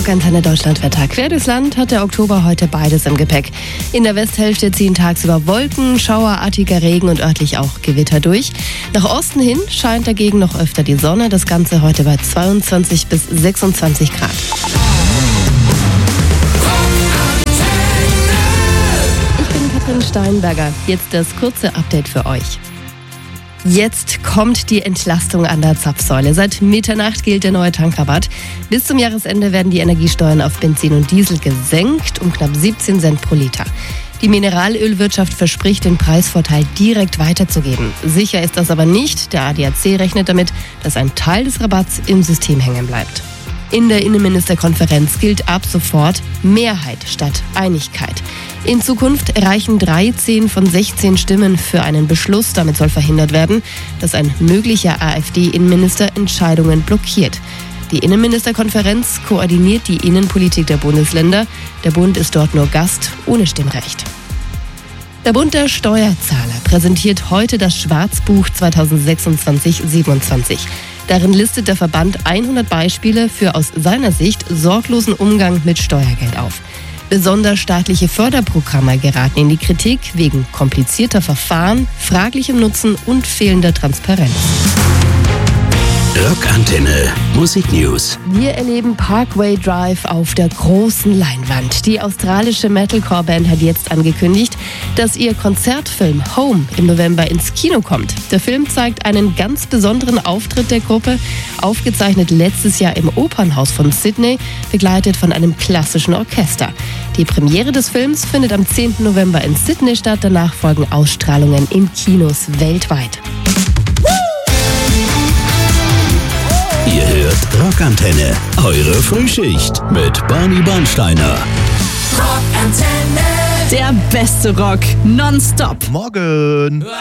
Rockantenne Deutschlandwetter. Quer durchs Land hat der Oktober heute beides im Gepäck. In der Westhälfte ziehen tagsüber Wolken, schauerartiger Regen und örtlich auch Gewitter durch. Nach Osten hin scheint dagegen noch öfter die Sonne. Das Ganze heute bei 22 bis 26 Grad. Ich bin Katrin Steinberger. Jetzt das kurze Update für euch. Jetzt kommt die Entlastung an der Zapfsäule. Seit Mitternacht gilt der neue Tankrabatt. Bis zum Jahresende werden die Energiesteuern auf Benzin und Diesel gesenkt um knapp 17 Cent pro Liter. Die Mineralölwirtschaft verspricht, den Preisvorteil direkt weiterzugeben. Sicher ist das aber nicht. Der ADAC rechnet damit, dass ein Teil des Rabatts im System hängen bleibt. In der Innenministerkonferenz gilt ab sofort Mehrheit statt Einigkeit. In Zukunft reichen 13 von 16 Stimmen für einen Beschluss. Damit soll verhindert werden, dass ein möglicher AfD-Innenminister Entscheidungen blockiert. Die Innenministerkonferenz koordiniert die Innenpolitik der Bundesländer. Der Bund ist dort nur Gast, ohne Stimmrecht. Der Bund der Steuerzahler präsentiert heute das Schwarzbuch 2026-27. Darin listet der Verband 100 Beispiele für aus seiner Sicht sorglosen Umgang mit Steuergeld auf. Besonders staatliche Förderprogramme geraten in die Kritik wegen komplizierter Verfahren, fraglichem Nutzen und fehlender Transparenz. Rockantenne Musiknews. Wir erleben Parkway Drive auf der großen Leinwand. Die australische Metalcore-Band hat jetzt angekündigt, dass ihr Konzertfilm Home im November ins Kino kommt. Der Film zeigt einen ganz besonderen Auftritt der Gruppe, aufgezeichnet letztes Jahr im Opernhaus von Sydney, begleitet von einem klassischen Orchester. Die Premiere des Films findet am 10. November in Sydney statt. Danach folgen Ausstrahlungen in Kinos weltweit. Ihr hört Rockantenne, eure Frühschicht mit Barney Bernsteiner. Rockantenne. Der beste Rock, nonstop. Morgen.